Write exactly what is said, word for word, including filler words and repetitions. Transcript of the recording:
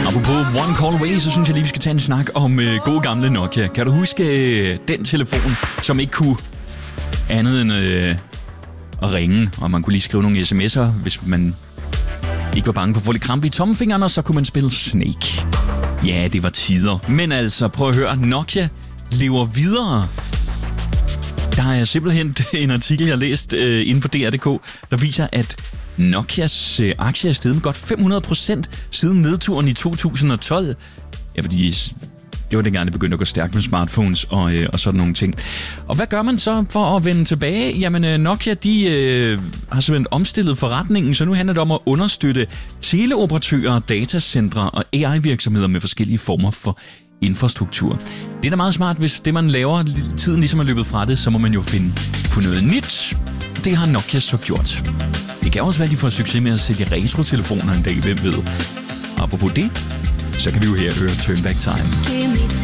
Apropos One Call Away, så synes jeg lige, vi skal tage en snak om uh, gode gamle Nokia. Kan du huske uh, den telefon, som ikke kunne andet end uh, at ringe, og man kunne lige skrive nogle sms'er, hvis man ikke var bange for at få lidt krampe i tommelfingeren, og så kunne man spille Snake. Ja, det var tider. Men altså, prøv at høre, Nokia lever videre. Der er simpelthen en artikel, jeg har læst øh, inde på D R punktum d k, der viser, at Nokias øh, aktie er steget med godt fem hundrede procent siden nedturen i to tusind og tolv. Ja, fordi det var dengang, det begyndte at gå stærkt med smartphones og, øh, og sådan nogle ting. Og hvad gør man så for at vende tilbage? Jamen, øh, Nokia, de øh, har simpelthen omstillet forretningen, så nu handler det om at understøtte teleoperatører, datacentre og A I-virksomheder med forskellige former for infrastruktur. Det er da meget smart, hvis det, man laver, tiden ligesom er løbet fra det, så må man jo finde på noget nyt. Det har Nokia så gjort. Det kan også være, at de får succes med at sælge retro-telefoner en dag, hvem ved. Apropos det, så kan vi jo her høre Turn Back Time.